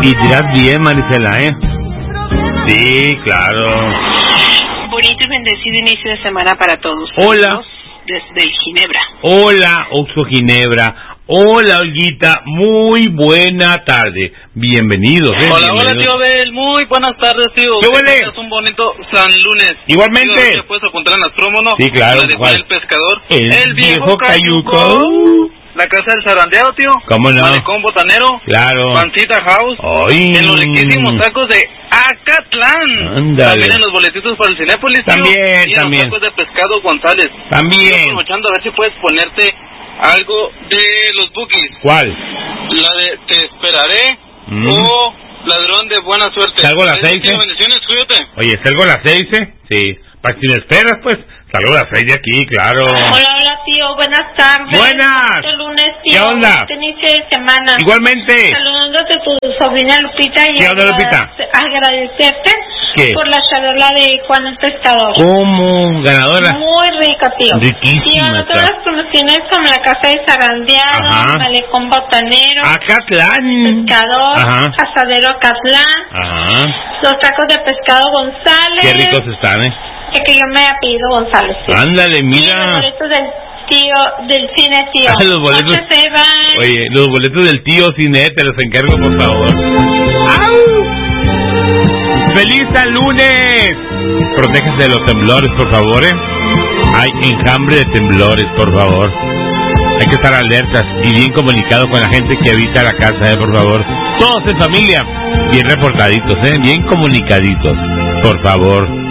Y dirás bien, Marisela, ¿eh? Sí, claro. Bonito y bendecido inicio de semana para todos. Hola. Desde Ginebra. Hola, Oxo Ginebra. Hola, Olguita. Muy buena tarde. Bienvenidos, ¿eh? Hola, Bienvenidos. hola, tío Abel. Muy buenas tardes, tío. ¿Qué huele? Es un bonito San Lunes. Igualmente. Tío, ¿me puedes apuntar en las promos, no? Sí, claro. La de Juan el Pescador. El viejo cayuco. La casa del zarandeado, tío. ¿Cómo no? Malecón botanero. Claro. Pancita House. ¡Ay! En los riquísimos tacos de Acatlán. Ándale. También en los boletitos para el Cinépolis, tío. También, y en también. los tacos de pescado González. También. Estoy aprovechando a ver si puedes ponerte algo de los Bookies. ¿Cuál? La de Te esperaré o Ladrón de buena suerte. ¿Salgo a las 6? Bendiciones, cuídate. Oye, ¿salgo a las 6? Sí. Para si me esperas, pues, salgo a las 6 de aquí, claro. Hola, tío, buenas tardes. Buenas. Este lunes, tío. ¿Qué onda? Este inicio de semana. Igualmente. Saludándote a tu sobrina Lupita y ¿Qué onda, Lupita? agradecerte ¿Qué? por la charola de Juan el Pescador. ¿Cómo? ¿Ganadora? Muy rica, tío. Riquísima, Tío, todas claro. las promociones como la casa de Zarandeado, Ajá. Malecón Botanero, Acatlán. Pescador, Ajá. Asadero Acatlán, Ajá. los tacos de pescado González. Qué ricos están, ¿eh? Que yo me apellido González. Tío. Ándale, Y mira. los boletos del cine, tío. Ah, los boletos. No se van. Oye, los boletos del tío Cine, te los encargo, por favor. ¡Au! ¡Feliz San Lunes! Protéjase de los temblores, por favor, ¿eh? Hay enjambre de temblores, por favor. Hay que estar alertas y bien comunicados con la gente que habita la casa, por favor. Todos en familia, bien reportaditos, bien comunicaditos, por favor.